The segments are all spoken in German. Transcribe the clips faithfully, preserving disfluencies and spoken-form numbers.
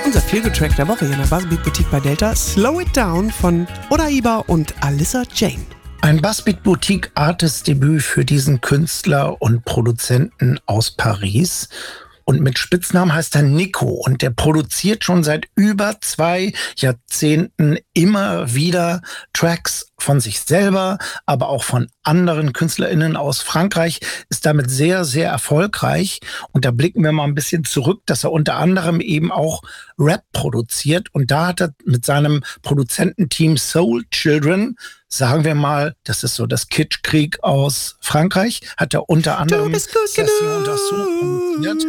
Unser Feelgood-Track der Woche hier in der Buzzbeat Boutique bei Delta, Slow It Down von Odaiba und Alyssa Jane. Ein Buzzbeat Boutique Artist Debüt für diesen Künstler und Produzenten aus Paris. Und mit Spitznamen heißt er Nico und der produziert schon seit über zwei Jahrzehnten immer wieder Tracks von sich selber, aber auch von anderen KünstlerInnen aus Frankreich, ist damit sehr, sehr erfolgreich. Und da blicken wir mal ein bisschen zurück, dass er unter anderem eben auch Rap produziert. Und da hat er mit seinem Produzententeam Soul Children, sagen wir mal, das ist so das Kitschkrieg aus Frankreich, hat er unter anderem Session d'Assaut produziert.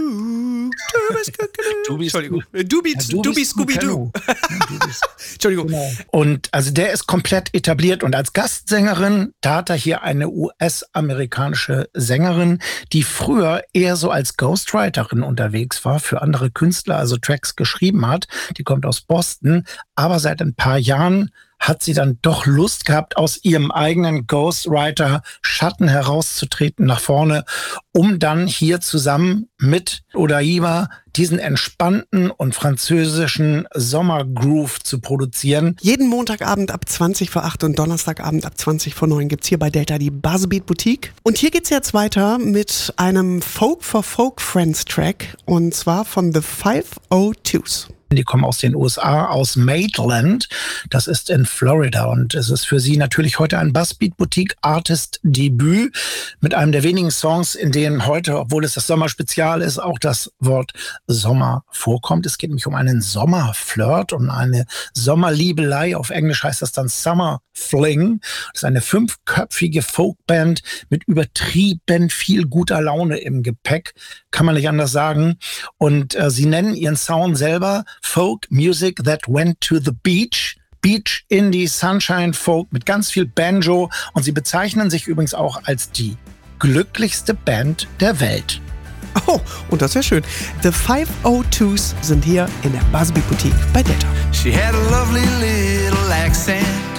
Du bist gut genug. Entschuldigung. Du bist, ja, du bist Scooby-Doo. Entschuldigung. Genau. Und also der ist komplett etabliert und als Gastsängerin, da hat er hier eine U S-amerikanische Sängerin, die früher eher so als Ghostwriterin unterwegs war, für andere Künstler, also Tracks geschrieben hat. Die kommt aus Boston, aber seit ein paar Jahren hat sie dann doch Lust gehabt, aus ihrem eigenen Ghostwriter-Schatten herauszutreten nach vorne, um dann hier zusammen mit Odaiba diesen entspannten und französischen Sommergroove zu produzieren. Jeden Montagabend ab zwanzig vor acht und Donnerstagabend ab zwanzig vor neun gibt's hier bei Delta die Buzzbeat Boutique. Und hier geht's jetzt weiter mit einem Folk for Folk Friends Track und zwar von The five oh twos. Die kommen aus den U S A, aus Maitland. Das ist in Florida. Und es ist für sie natürlich heute ein Buzzbeat Boutique Artist Debüt mit einem der wenigen Songs, in denen heute, obwohl es das Sommerspezial ist, auch das Wort Sommer vorkommt. Es geht nämlich um einen Sommerflirt, um eine Sommerliebelei. Auf Englisch heißt das dann Summer Fling. Das ist eine fünfköpfige Folkband mit übertrieben viel guter Laune im Gepäck. Kann man nicht anders sagen. Und äh, sie nennen ihren Sound selber Folk Music That Went to the Beach. Beach, Indie, Sunshine, Folk mit ganz viel Banjo. Und sie bezeichnen sich übrigens auch als die glücklichste Band der Welt. Oh, und das ist ja schön. The five oh twos sind hier in der Buzzbeat Boutique bei Delta. She had a lovely little accent.